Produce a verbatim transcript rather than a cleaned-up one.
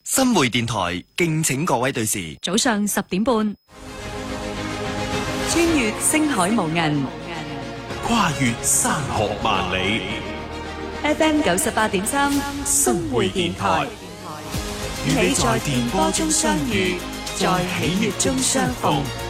新會電台敬請各位對視。 早上十點半，穿越星海無垠， 跨越山河萬里。 F M 九十八點三，新會電台，與你在電波中相遇，在喜悅中相逢。